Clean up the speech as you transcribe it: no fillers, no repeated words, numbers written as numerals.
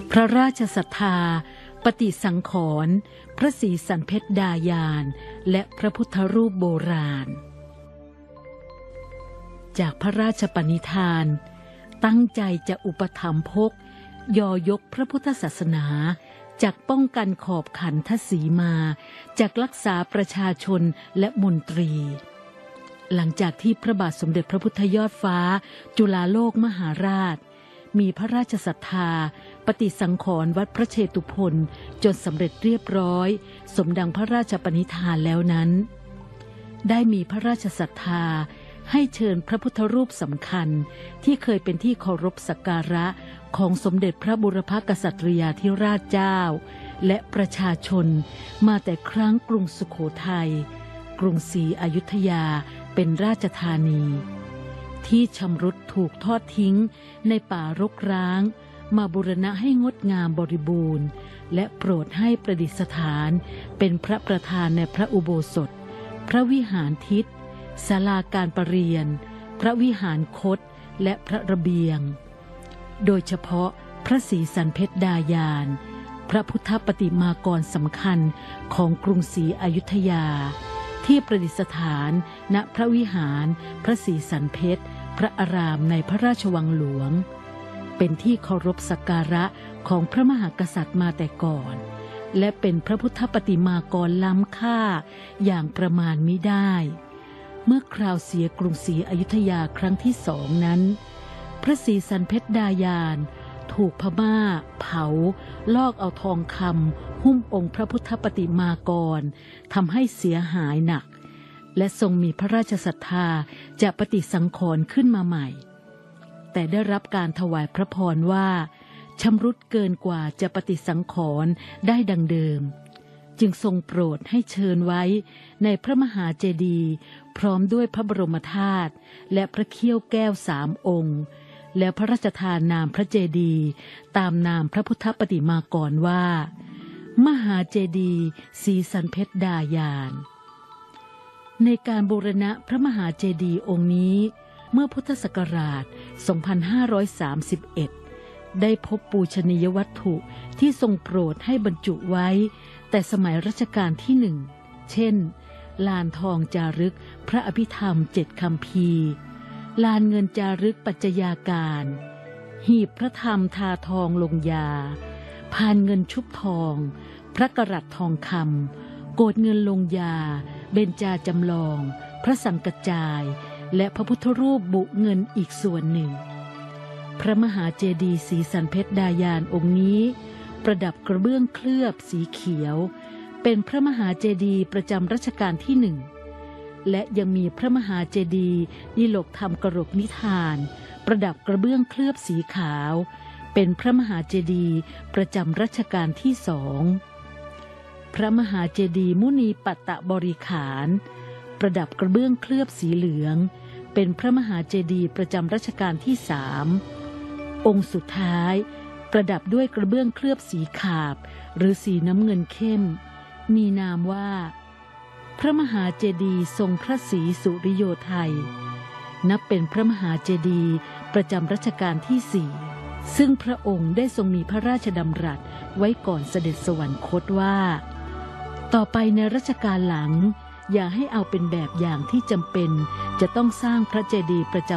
พระราชศรัทธาปฏิสังขรณ์พระศรีสันเพชรดายานและพระพุทธรูปโบราณจากพระราชปณิธานตั้งใจจะอุปถัมภกยอยกพระพุทธศาสนาจากป้องกันขอบขันทศีมาจากรักษาประชาชนและมนตรีหลังจากที่พระบาทสมเด็จพระพุทธยอดฟ้าจุฬาโลกมหาราชมีพระราชศรัทธาปฏิสังขรณ์วัดพระเชตุพนจนสำเร็จเรียบร้อยสมดังพระราชปณิธานแล้วนั้นได้มีพระราชศรัทธาให้เชิญพระพุทธรูปสำคัญที่เคยเป็นที่เคารพสักการะของสมเด็จพระบุรพกษัตริยาธิราชเจ้าและประชาชนมาแต่ครั้งกรุงสุโขทัยกรุงศรีอยุธยาเป็นราชธานีที่ชำรุดถูกทอดทิ้งในป่ารกร้างมาบูรณะให้งดงามบริบูรณ์และโปรดให้ประดิษฐานเป็นพระประธานในพระอุโบสถพระวิหารทิศศาลาการประเรียนพระวิหารคตและพระระเบียงโดยเฉพาะพระศรีสันเพชรดายานพระพุทธปฏิมากรสำคัญของกรุงศรีอยุธยาที่ประดิษฐานณพระวิหารพระศรีสันเพชรพระอารามในพระราชวังหลวงเป็นที่เคารพสักการะของพระมหากษัตริย์มาแต่ก่อนและเป็นพระพุทธปฏิมากรล้ำค่าอย่างประมาณมิได้เมื่อคราวเสียกรุงศรีอยุธยาครั้งที่สองนั้นพระศรีสันเพชรดายานถูกพม่าเผาลอกเอาทองคำหุ้มองค์พระพุทธปฏิมากรทำให้เสียหายหนักและทรงมีพระราชศรัทธาจะปฏิสังขรณ์ขึ้นมาใหม่แต่ได้รับการถวายพระพรว่าชำรุดเกินกว่าจะปฏิสังขรณ์ได้ดังเดิมจึงทรงโปรดให้เชิญไว้ในพระมหาเจดีย์พร้อมด้วยพระบรมธาตุและพระเขี้ยวแก้ว3 องค์แล้วพระราชทานนามพระเจดีย์ตามนามพระพุทธปฏิมากรว่ามหาเจดีย์ศรีสันเพชรดายานในการบูรณะพระมหาเจดีย์องค์นี้เมื่อพุทธศักราช 2531 ได้พบปูชนียวัตถุที่ทรงโปรดให้บรรจุไว้แต่สมัยรัชกาลที่1เช่นลานทองจารึกพระอภิธรรม7 คัมภีร์ลานเงินจารึกปัจจัยาการหีบพระธรรมทาทองลงยาพานเงินชุบทองพระกรัตทองคำโกฐเงินลงยาเบญจาจำลองพระสังกัจจายและพระพุทธรูปบุเงินอีกส่วนหนึ่งพระมหาเจดีย์ศรีสันเพชรดายานองค์นี้ประดับกระเบื้องเคลือบสีเขียวเป็นพระมหาเจดีย์ประจำรัชกาลที่1และยังมีพระมหาเจดีย์ดิโลกธรรมกรกนิทานประดับกระเบื้องเคลือบสีขาวเป็นพระมหาเจดีย์ประจำรัชกาลที่2พระมหาเจดีย์มุนีปัตตบริขารประดับกระเบื้องเคลือบสีเหลืองเป็นพระมหาเจดีย์ประจำรัชกาลที่3องค์สุดท้ายประดับด้วยกระเบื้องเคลือบสีขาบหรือสีน้ำเงินเข้มมีนามว่าพระมหาเจดีย์ทรงพระศรีสุริโยไทยนับเป็นพระมหาเจดีย์ประจำรัชกาลที่4ซึ่งพระองค์ได้ทรงมีพระราชดำรัสไว้ก่อนเสด็จสวรรคตว่าต่อไปในรัชกาลหลังอย่าให้เอาเป็นแบบอย่างที่จำเป็นจะต้องสร้างพระเจดีย์ประจ